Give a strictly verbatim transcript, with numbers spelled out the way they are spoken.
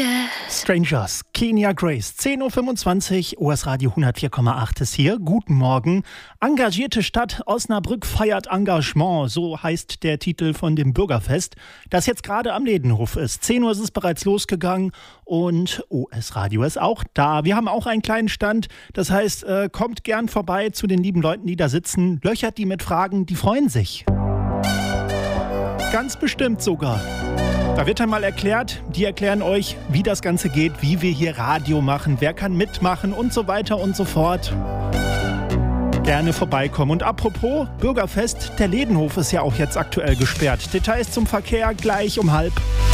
Strangers, Kenya Grace, zehn Uhr fünfundzwanzig, O S Radio hundertvier Komma acht ist hier. Guten Morgen. Engagierte Stadt Osnabrück feiert Engagement, so heißt der Titel von dem Bürgerfest, das jetzt gerade am Ledenhof ist. zehn Uhr ist es bereits losgegangen und O S Radio ist auch da. Wir haben auch einen kleinen Stand, das heißt, äh, kommt gern vorbei zu den lieben Leuten, die da sitzen, löchert die mit Fragen, die freuen sich. Ganz bestimmt sogar. Da wird dann mal erklärt, die erklären euch, wie das Ganze geht, wie wir hier Radio machen, wer kann mitmachen und so weiter und so fort. Gerne vorbeikommen. Und apropos Bürgerfest, der Ledenhof ist ja auch jetzt aktuell gesperrt. Details zum Verkehr gleich um halb.